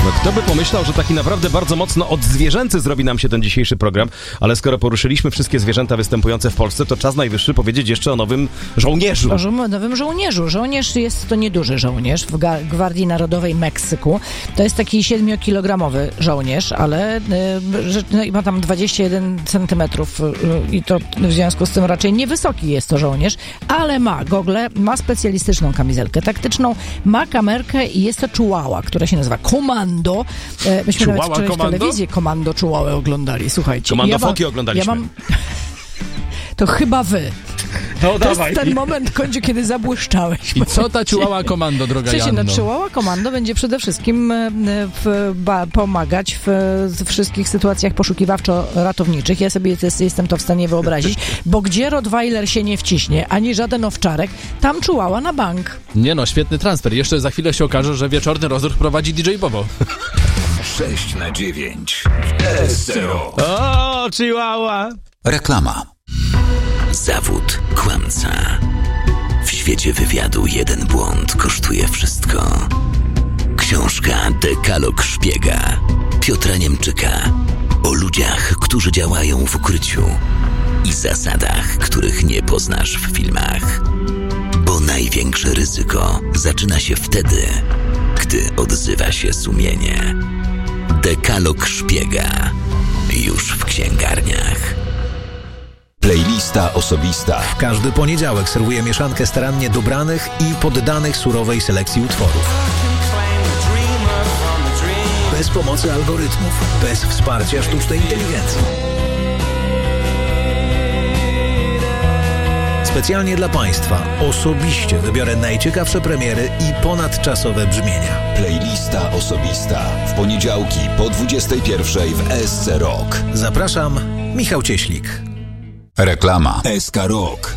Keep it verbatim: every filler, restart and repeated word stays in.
No kto by pomyślał, że taki naprawdę bardzo mocno odzwierzęcy zrobi nam się ten dzisiejszy program, ale skoro poruszyliśmy wszystkie zwierzęta występujące w Polsce, to czas najwyższy powiedzieć jeszcze o nowym żołnierzu. O żo- nowym żołnierzu. Żołnierz jest to nieduży żołnierz w Ga- Gwardii Narodowej Meksyku. To jest taki siedmiokilogramowy żołnierz, ale y, że, no, ma tam dwadzieścia jeden centymetrów y, i to w związku z tym raczej niewysoki jest to żołnierz, ale ma gogle, ma specjalistyczną kamizelkę taktyczną, ma kamerkę i jest to Chihuahua, która się nazywa Komando. E, myśmy Chihuahua nawet wczoraj w Komando? telewizji Komando Chihuahua oglądali, słuchajcie. Komando ja Foki mam, oglądaliśmy. Ja mam... To chyba wy. No, to dawaj. Jest ten moment, Kończy, kiedy zabłyszczałeś. I co ta Chihuahua Komando, droga Janno? Janno? No, Chihuahua Komando będzie przede wszystkim w, ba, pomagać w, w wszystkich sytuacjach poszukiwawczo-ratowniczych. Ja sobie jest, jestem to w stanie wyobrazić, bo gdzie Rottweiler się nie wciśnie, ani żaden owczarek, tam Chihuahua na bank. Nie no, świetny transfer. Jeszcze za chwilę się okaże, że wieczorny rozruch prowadzi D J Bobo. sześć na dziewięć S R O. O, Chihuahua! Reklama. Zawód kłamca. W świecie wywiadu jeden błąd kosztuje wszystko. Książka Dekalog Szpiega Piotra Niemczyka o ludziach, którzy działają w ukryciu i zasadach, których nie poznasz w filmach. Bo największe ryzyko zaczyna się wtedy, gdy odzywa się sumienie. Dekalog Szpiega już w księgarniach. Playlista osobista. W każdy poniedziałek serwuję mieszankę starannie dobranych i poddanych surowej selekcji utworów. Bez pomocy algorytmów, bez wsparcia sztucznej inteligencji. Specjalnie dla Państwa osobiście wybiorę najciekawsze premiery i ponadczasowe brzmienia. Playlista osobista. W poniedziałki po dwudziestej pierwszej w S C Rock. Zapraszam, Michał Cieślik. Reklama. S K Rock.